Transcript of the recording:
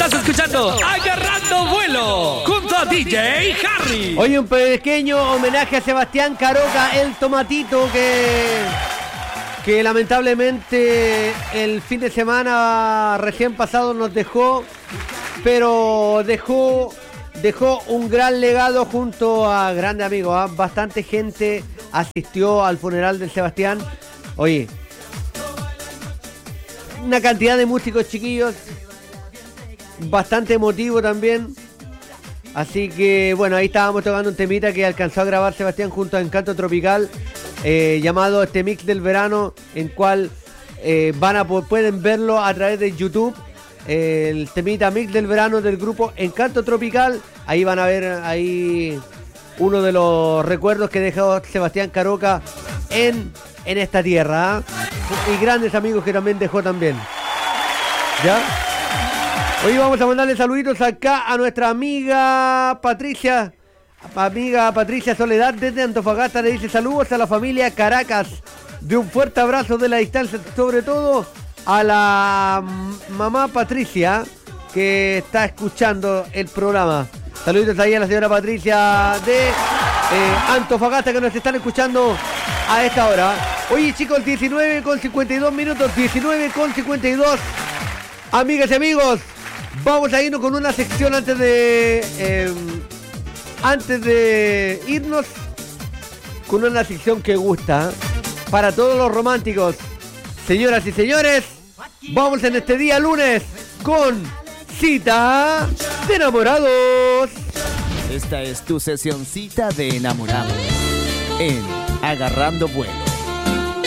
Estás escuchando Agarrando Vuelo junto a DJ Harry. Oye, un pequeño homenaje a Sebastián Caroca, el tomatito que lamentablemente el fin de semana recién pasado nos dejó, pero dejó un gran legado junto a grandes amigos, ¿eh? Bastante gente asistió al funeral de Sebastián. Oye, una cantidad de músicos chiquillos, bastante emotivo también. Así que bueno, ahí estábamos tocando un temita que alcanzó a grabar Sebastián junto a Encanto Tropical, llamado Este Mix del Verano, en cual pueden verlo a través de YouTube. El temita Mix del Verano del grupo Encanto Tropical. Ahí van a ver ahí uno de los recuerdos que dejó Sebastián Caroca en esta tierra, ¿eh? Y grandes amigos que también dejó también. ¿Ya? Hoy vamos a mandarle saluditos acá a nuestra amiga Patricia Soledad desde Antofagasta. Le dice saludos a la familia Caracas, de un fuerte abrazo de la distancia, sobre todo a la mamá Patricia que está escuchando el programa. Saludos ahí a la señora Patricia de Antofagasta que nos están escuchando a esta hora. Oye chicos, 19:52 minutos, 19:52. Amigas y amigos, vamos a irnos con una sección antes de irnos, con una sección que gusta para todos los románticos. Señoras y señores, vamos en este día lunes con Cita de Enamorados. Esta es tu sesioncita de enamorados en Agarrando Vuelo.